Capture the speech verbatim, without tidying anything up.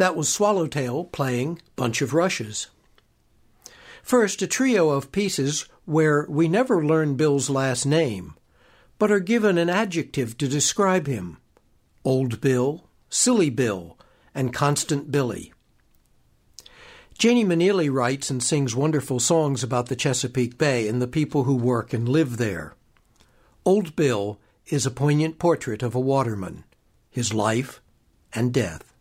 That was Swallowtail playing Bunch of Rushes. First, a trio of pieces where we never learn Bill's last name, but are given an adjective to describe him: Old Bill, Silly Bill, and Constant Billy. Janie Maneely writes and sings wonderful songs about the Chesapeake Bay and the people who work and live there. Old Bill is a poignant portrait of a waterman, his life and death.